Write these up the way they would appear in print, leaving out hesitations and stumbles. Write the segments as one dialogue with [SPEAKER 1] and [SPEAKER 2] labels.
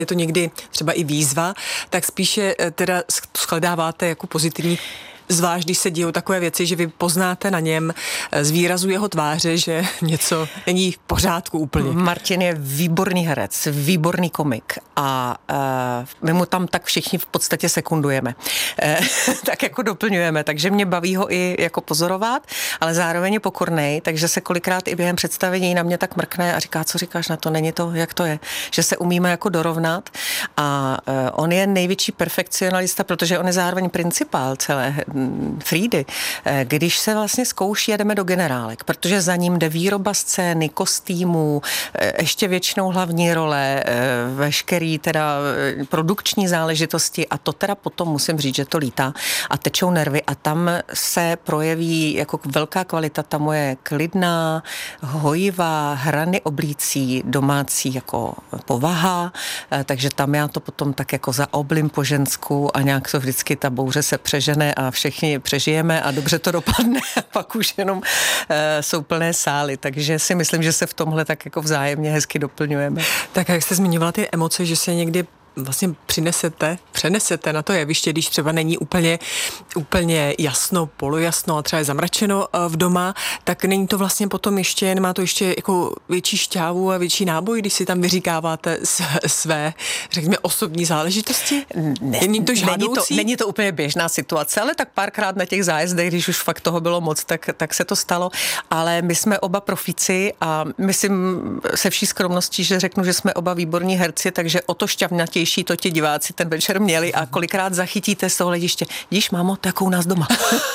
[SPEAKER 1] je to někdy třeba i výzva, tak spíše teda shledáváte jako pozitivní, zvlášť když se dějou takové věci, že vy poznáte na něm z výrazu jeho tváře, že něco není v pořádku úplně.
[SPEAKER 2] Martin je výborný herec, výborný komik a my mu tam tak všichni v podstatě sekundujeme. Tak jako doplňujeme, takže mě baví ho i jako pozorovat, ale zároveň je pokornej, takže se kolikrát i během představení na mě tak mrkne a říká, co říkáš na to, není to, jak to je, že se umíme jako dorovnat a on je největší perfekcionalista, protože on je zároveň principál celé Frýdy, když se vlastně zkouší, jedeme do generálek, protože za ním jde výroba scény, kostýmů, ještě většinou hlavní role, veškerý teda produkční záležitosti a to teda potom musím říct, že to lítá a tečou nervy a tam se projeví jako velká kvalita, ta moje klidná, hojivá, hrany oblící, domácí jako povaha, takže tam já to potom tak jako zaoblím po žensku a nějak to vždycky ta bouře se přežene a všichni přežijeme a dobře to dopadne a pak už jenom jsou plné sály, takže si myslím, že se v tomhle tak jako vzájemně hezky doplňujeme.
[SPEAKER 1] Tak jak jste zmiňovala ty emoce, že se někdy vlastně přenesete na to jeviště, když třeba není úplně jasno, polojasno a třeba je zamračeno v doma, tak není to vlastně potom ještě, nemá to ještě jako větší šťávu a větší náboj, když si tam vyříkáváte své, řekněme, osobní záležitosti? Není to žádoucí?
[SPEAKER 2] Není to úplně běžná situace, ale tak párkrát na těch zájezdech, když už fakt toho bylo moc, tak se to stalo, ale my jsme oba profíci a myslím se vší skromností, že řeknu, že jsme oba výborní herci, takže o to šťavnatější to ti diváci ten večer měli a kolikrát zachytíte z toho hlediště. Díš, mámo, tak u nás doma.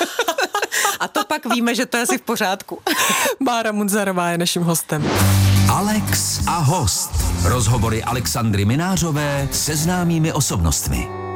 [SPEAKER 2] A to pak víme, že to je asi v pořádku.
[SPEAKER 1] Bára Munzarová je naším hostem.
[SPEAKER 3] Alex a host. Rozhovory Alexandry Minářové se známými osobnostmi.